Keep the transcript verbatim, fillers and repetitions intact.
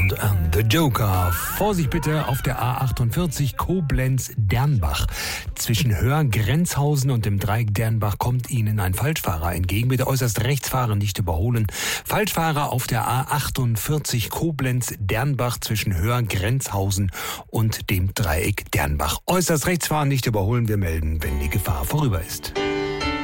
Sound and the Joker. Vorsicht bitte auf der A achtundvierzig Koblenz-Dernbach. Zwischen Höhr-Grenzhausen und dem Dreieck Dernbach kommt Ihnen ein Falschfahrer entgegen. Bitte äußerst rechts fahren, nicht überholen. Falschfahrer auf der A achtundvierzig Koblenz-Dernbach zwischen Höhr-Grenzhausen und dem Dreieck Dernbach. Äußerst rechts fahren, nicht überholen. Wir melden, wenn die Gefahr vorüber ist.